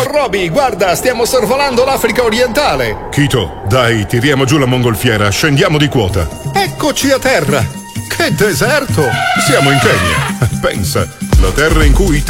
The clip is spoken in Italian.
Roby, guarda, stiamo sorvolando l'Africa orientale. Kito, dai, tiriamo giù la mongolfiera, scendiamo di quota. Eccoci a terra. Che deserto! Siamo in Kenya. Pensa, la terra in cui